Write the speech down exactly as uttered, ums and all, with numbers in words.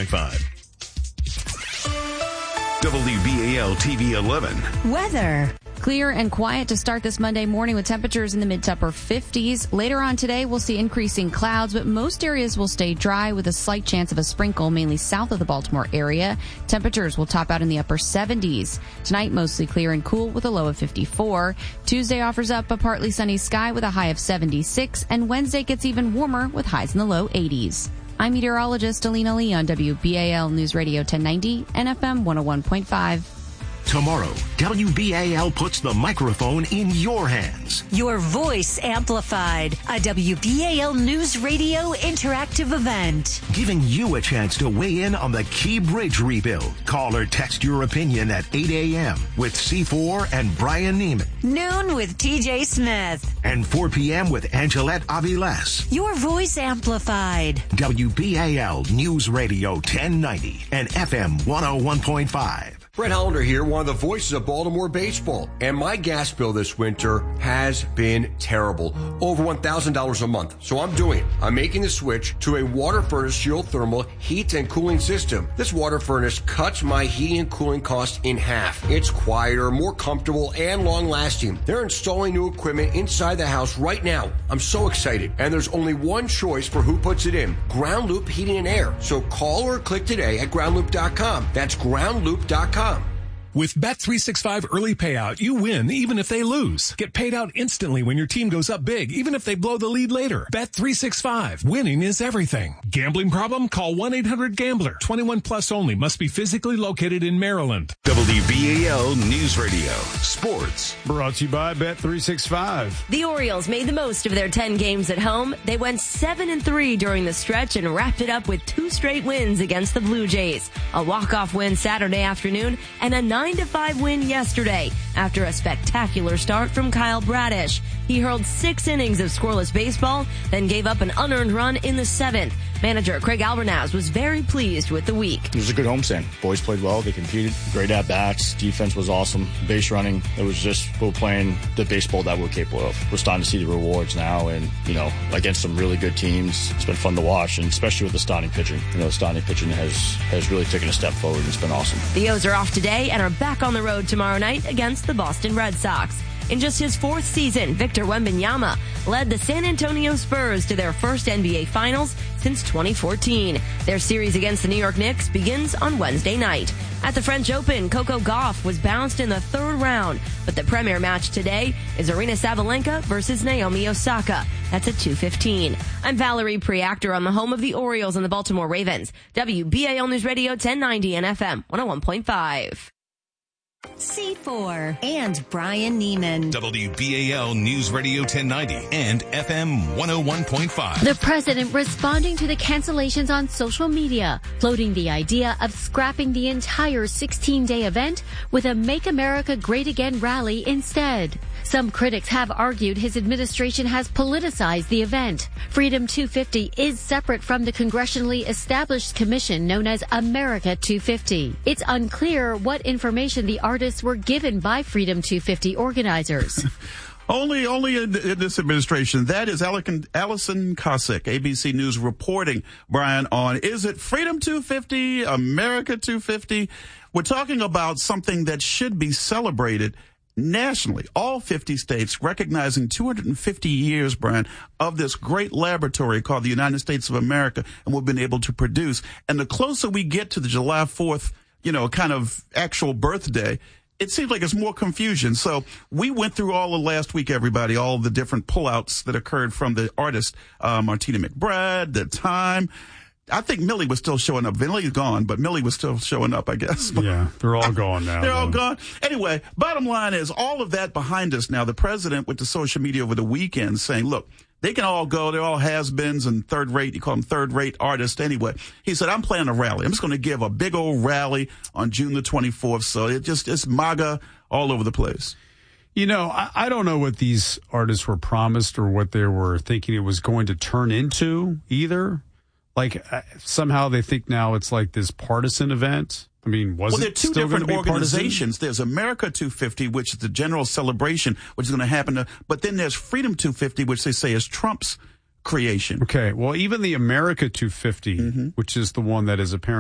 point five. W B A L T V eleven. Weather. Clear and quiet to start this Monday morning with temperatures in the mid to upper fifties. Later on today, we'll see increasing clouds, but most areas will stay dry with a slight chance of a sprinkle, mainly south of the Baltimore area. Temperatures will top out in the upper seventies. Tonight, mostly clear and cool with a low of fifty-four. Tuesday offers up a partly sunny sky with a high of seventy-six, and Wednesday gets even warmer with highs in the low eighties. I'm meteorologist Alina Lee on W B A L News Radio ten ninety and F M one oh one point five. Tomorrow, W B A L puts the microphone in your hands. Your voice amplified. A W B A L News Radio interactive event. Giving you a chance to weigh in on the Key Bridge rebuild. Call or text your opinion at eight a.m. with C four and Brian Neiman. Noon with T J Smith. And four p.m. with Angelette Aviles. Your voice amplified. W B A L News Radio ten ninety and F M one oh one point five. Brett Hollander here, one of the voices of Baltimore baseball. And my gas bill this winter has been terrible. Over one thousand dollars a month. So I'm doing it. I'm making the switch to a water furnace geothermal heat and cooling system. This water furnace cuts my heating and cooling costs in half. It's quieter, more comfortable, and long lasting. They're installing new equipment inside the house right now. I'm so excited. And there's only one choice for who puts it in. Ground Loop Heating and Air. So call or click today at ground loop dot com. That's ground loop dot com. With Bet three sixty-five Early Payout, you win even if they lose. Get paid out instantly when your team goes up big, even if they blow the lead later. Bet three sixty-five. Winning is everything. Gambling problem? Call one eight hundred gambler. twenty-one plus only. Must be physically located in Maryland. W B A L News Radio. Sports. Brought to you by Bet three sixty-five. The Orioles made the most of their ten games at home. They went seven and three during the stretch and wrapped it up with two straight wins against the Blue Jays. A walk-off win Saturday afternoon and a nine to five win yesterday after a spectacular start from Kyle Bradish. He hurled six innings of scoreless baseball, then gave up an unearned run in the seventh. Manager Craig Albernaz was very pleased with the week. It was a good homestand. Boys played well. They competed. Great at-bats. Defense was awesome. Base running. It was just, we were playing the baseball that we're capable of. We're starting to see the rewards now, and, you know, against some really good teams. It's been fun to watch, and especially with the starting pitching. You know, the starting pitching has, has really taken a step forward. It's been awesome. The O's are off today and are back on the road tomorrow night against the Boston Red Sox. In just his fourth season, Victor Wembanyama led the San Antonio Spurs to their first N B A Finals since twenty fourteen. Their series against the New York Knicks begins on Wednesday night. At the French Open, Coco Gauff was bounced in the third round, but the premier match today is Aryna Sabalenka versus Naomi Osaka. That's at two fifteen. I'm Valerie Preactor on the home of the Orioles and the Baltimore Ravens. W B A L News Radio ten ninety and F M one oh one point five. C four and Brian Neiman. W B A L News Radio ten ninety and F M one oh one point five. The president responding to the cancellations on social media, floating the idea of scrapping the entire sixteen-day event with a Make America Great Again rally instead. Some critics have argued his administration has politicized the event. Freedom two fifty is separate from the congressionally established commission known as America two fifty. It's unclear what information the artists were given by Freedom two fifty organizers. Only, only in, in this administration. That is Allison, Allison Cossack, A B C News, reporting, Brian, on is it Freedom two fifty, America two fifty? We're talking about something that should be celebrated nationally, all fifty states recognizing two hundred fifty years, Brian, of this great laboratory called the United States of America, and we've been able to produce. And the closer we get to the July fourth, you know, kind of actual birthday, it seems like it's more confusion. So we went through all of last week, everybody, all of the different pullouts that occurred from the artist, uh, Martina McBride, the time. I think Millie was still showing up. Millie's gone, but Millie was still showing up, I guess. Yeah, they're all gone now. They're though. all gone. Anyway, bottom line is all of that behind us now. The president went to social media over the weekend saying, look, they can all go. They're all has-beens and third-rate. You call them third-rate artists anyway. He said, I'm planning a rally. I'm just going to give a big old rally on June the twenty-fourth. So it just, it's MAGA all over the place. You know, I, I don't know what these artists were promised or what they were thinking it was going to turn into either. Like, uh, somehow they think now it's like this partisan event. I mean, was well, it there are two still different be organizations. There's America two fifty, which is the general celebration, which is going to happen. To, but then there's Freedom two fifty, which they say is Trump's creation. Okay, well, even the America two fifty, mm-hmm. which is the one that is apparently